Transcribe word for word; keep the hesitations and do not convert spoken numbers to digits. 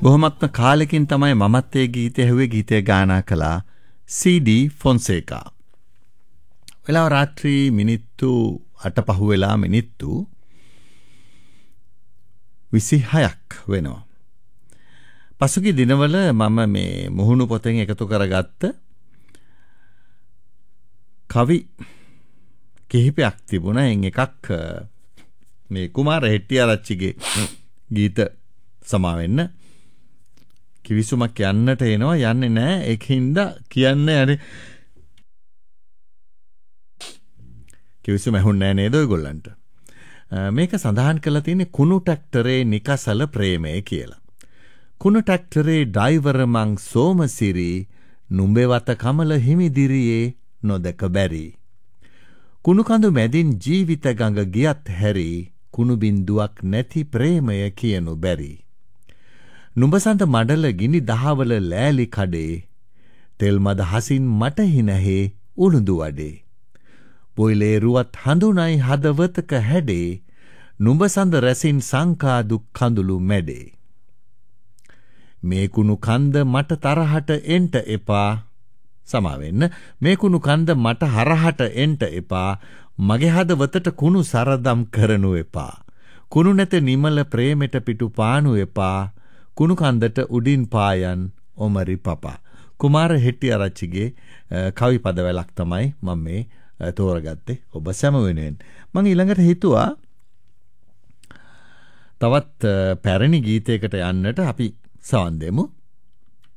බොහොමත්ම කාලෙකින් තමයි මමත් ඒ ගීතය ඇහුවේ. ගීතය ගායනා කළා සී ඩී ෆොන්සේකා. වෙලාව රාත්‍රී මිනිත්තු අට පහු වෙලා මිනිත්තු විසිහයක් වෙනවා. පසුගිය දිනවල මම මේ මුහුණු පොතෙන් එකතු කරගත්ත කවි කිහිපයක් තිබුණා. එන් එකක් මේ කුමාර හෙට්ටිආරච්චිගේ ගීත සමාවෙන්න කිවිසුමක් යන්නට එනවා යන්නේ නැහැ. ඒකින්ද කියන්නේ අර කිවිසුම ඇහුන්නේ නැහැ නේද ඔයගොල්ලන්ට? මේක සඳහන් කරලා තියෙන්නේ කුණු ට්‍රැක්ටරේ නිකසල ප්‍රේමය කියලා. කුණු ට්‍රැක්ටරේ ඩ්‍රයිවර් මං සෝමසිරි නුඹෙවත කමල හිමිදිරියේ නොදක බැරි. කුණු කඳු මැදින් ජීවිත ගඟ ගියත් හැරි කුණු බින්දුවක් නැති ප්‍රේමය කියනු බැරි. නුඹ සඳ මඩල ගිනි දහවල ලෑලි කඩේ තෙල් මද හසින් මට හිනහේ උළුදු වඩේ. බොයිලේ රුවත් හඳුනයි හදවතක හැඩේ නුඹ සඳ රැසින් සංකා දුක් කඳුළු මැඩේ. මේ කුණු කන්ද මට තරහට එන්ට එපා. සමාවෙන්න. මේ කුණු කන්ද මට හරහට එන්ට එපා. මගේ හදවතට කුණු සරදම් කරනු එපා. කුණු නැත නිමල ප්‍රේමෙට පිටු පානු එපා. කුණු කන්දට උඩින් පායන් ඔමරි පපා. කුමාර හෙට්ටිආරච්චිගේ කවි පදවැලක් තමයි මම මේ තෝරගත්තේ ඔබ සැම වෙනුවෙන්. මම ඊළඟට හිතුවා තවත් පැරණි ගීතයකට යන්නට අපි සවන් දෙමු.